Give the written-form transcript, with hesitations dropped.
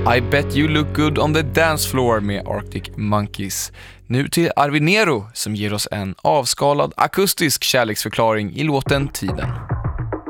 I bet you look good on the dance floor med Arctic Monkeys. Nu till Arvin Nero som ger oss en avskalad akustisk kärleksförklaring i låten Tiden.